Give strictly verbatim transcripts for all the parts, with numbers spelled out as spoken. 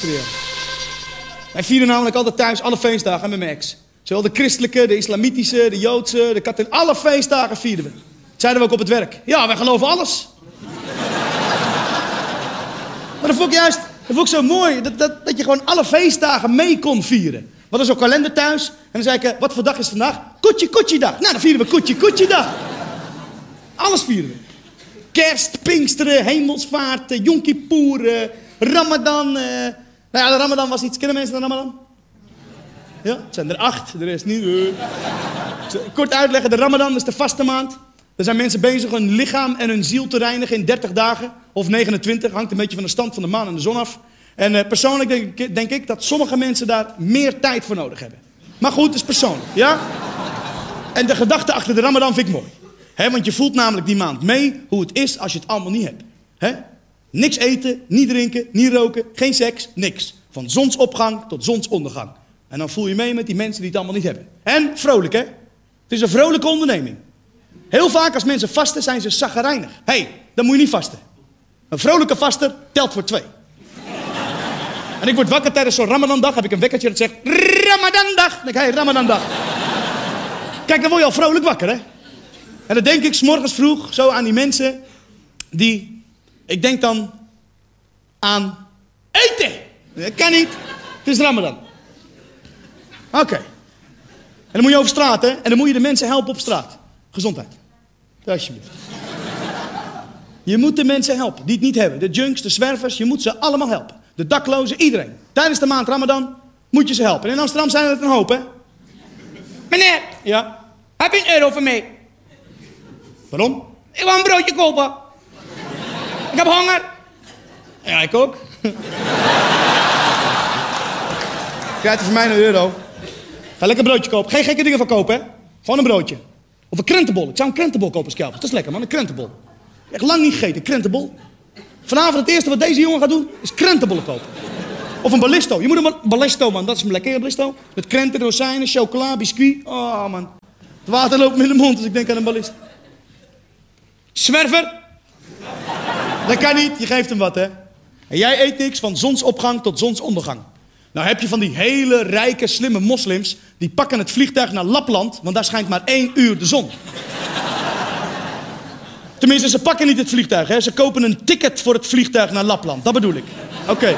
Pinksteren, ja. Wij vieren namelijk altijd thuis alle feestdagen met mijn ex. Zowel de christelijke, de islamitische, de joodse, de katholieke. Alle feestdagen vieren we. Dat zeiden we ook op het werk. Ja, wij geloven alles. Maar dat vond ik juist, dat vond ik zo mooi. Dat, dat, dat je gewoon alle feestdagen mee kon vieren. We hadden zo'n kalender thuis. En dan zei ik, wat voor dag is vandaag? Koetje, koetje dag. Nou, dan vieren we koetje, koetje dag. Alles vieren we. Kerst, Pinksteren, Hemelsvaart, Yom Kippur, Ramadan. Uh, nou ja, de Ramadan was iets. Kennen mensen de Ramadan? Ja, het zijn er acht, de rest niet. Uh. Kort uitleggen, de Ramadan is de vaste maand. Er zijn mensen bezig hun lichaam en hun ziel te reinigen in dertig dagen. Of negenentwintig, hangt een beetje van de stand van de maan en de zon af. En uh, persoonlijk denk ik, denk ik dat sommige mensen daar meer tijd voor nodig hebben. Maar goed, het is persoonlijk, ja? En de gedachte achter de Ramadan vind ik mooi. He, want je voelt namelijk die maand mee hoe het is als je het allemaal niet hebt. He? Niks eten, niet drinken, niet roken, geen seks, niks. Van zonsopgang tot zonsondergang. En dan voel je mee met die mensen die het allemaal niet hebben. En vrolijk, hè? Het is een vrolijke onderneming. Heel vaak als mensen vasten zijn ze chagrijnig. Hé, hey, dan moet je niet vasten. Een vrolijke vaster telt voor twee. En ik word wakker tijdens zo'n Ramadandag. Heb ik een wekkertje dat zegt Ramadandag. Dan denk ik, hé, hey, Ramadandag. Kijk, dan word je al vrolijk wakker, hè? En dan denk ik 's morgens vroeg zo aan die mensen die... Ik denk dan aan eten. Dat kan niet. Het is Ramadan. Oké. Okay. En dan moet je over straat, hè? En dan moet je de mensen helpen op straat. Gezondheid. Alsjeblieft. Je moet de mensen helpen die het niet hebben. De junks, de zwervers, je moet ze allemaal helpen. De daklozen, iedereen. Tijdens de maand Ramadan moet je ze helpen. En in Amsterdam zijn er een hoop, hè? Meneer, ja? Heb je een euro voor mij? Waarom? Ik wil een broodje kopen. Ik heb honger. Ja, ik ook. Krijg je voor mij een euro. Ga lekker een broodje kopen. Geen gekke dingen van kopen, hè? Gewoon een broodje. Of een krentenbol. Ik zou een krentenbol kopen als Kelvin. Dat is lekker, man. Een krentenbol. Echt lang niet gegeten, krentenbol. Vanavond het eerste wat deze jongen gaat doen, is krentenbollen kopen. Of een ballisto. Je moet een ballisto, man. Dat is een lekker ballisto. Met krenten, rozijnen, chocola, biscuit. Oh, man. Het water loopt me in de mond als ik denk aan een ballisto. Zwerver. Dat kan niet. Je geeft hem wat, hè. En jij eet niks van zonsopgang tot zonsondergang. Nou heb je van die hele rijke, slimme moslims... die pakken het vliegtuig naar Lapland... want daar schijnt maar één uur de zon. Tenminste, ze pakken niet het vliegtuig, hè. Ze kopen een ticket voor het vliegtuig naar Lapland. Dat bedoel ik. Oké. Okay.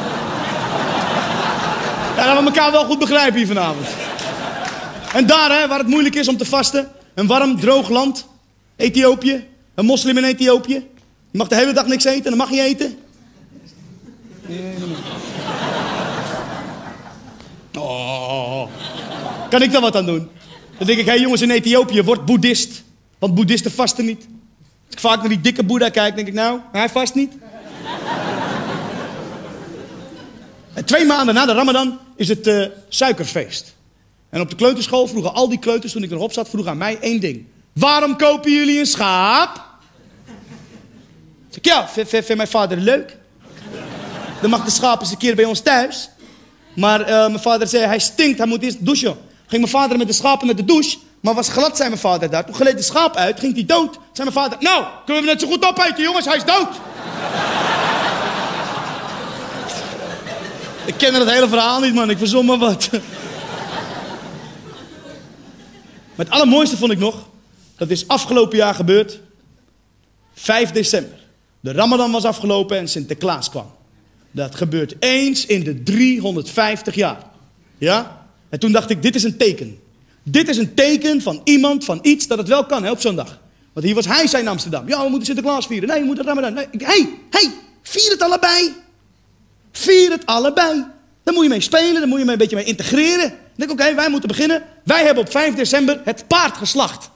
Ja, dat we elkaar wel goed begrijpen hier vanavond. En daar, hè, waar het moeilijk is om te vasten... een warm, droog land... Ethiopië, een moslim in Ethiopië... je mag de hele dag niks eten en dan mag je eten... Oh, kan ik daar wat aan doen? Dan denk ik, hé hey jongens, in Ethiopië, word boeddhist. Want boeddhisten vasten niet. Als ik vaak naar die dikke boeddha kijk, denk ik, nou, hij vast niet. En twee maanden na de Ramadan is het uh, suikerfeest. En op de kleuterschool vroegen al die kleuters, toen ik erop zat, vroegen aan mij één ding. Waarom kopen jullie een schaap? Ik zeg, ja, vindt vind mijn vader leuk. Dan mag de schaap eens een keer bij ons thuis. Maar uh, mijn vader zei, hij stinkt, hij moet eerst douchen. Ging mijn vader met de schapen naar de douche. Maar was glad, zei mijn vader daar. Toen gleed de schaap uit, ging hij dood. Zei mijn vader, nou, kunnen we net zo goed opeten, jongens, hij is dood. Ik ken het hele verhaal niet, man, ik verzon maar wat. Maar het allermooiste vond ik nog, dat is afgelopen jaar gebeurd. vijf december. De Ramadan was afgelopen en Sinterklaas kwam. Dat gebeurt eens in de driehonderdvijftig jaar. Ja? En toen dacht ik, dit is een teken. Dit is een teken van iemand, van iets, dat het wel kan, hè, op zo'n dag. Want hier was hij zijn in Amsterdam. Ja, we moeten Sinterklaas vieren. Nee, we moeten Ramadan. Nee. Hé, hey, hey, vier het allebei. Vier het allebei. Daar moet je mee spelen, daar moet je mee een beetje mee integreren. Dan denk ik, oké, okay, wij moeten beginnen. Wij hebben op vijf december het paard geslacht.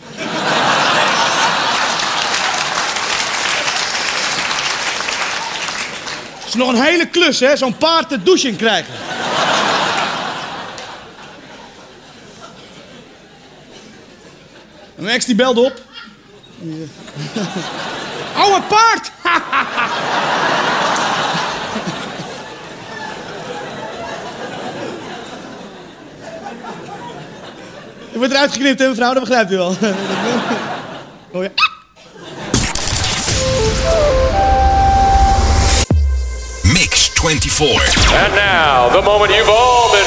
Het is nog een hele klus, hè, zo'n paard de douche in krijgen. En mijn ex die belde op. Oude paard! Je wordt eruit geknipt, hè, mevrouw, dat begrijpt u wel. Oh ja. Mix twenty-four. And now, the moment you've all been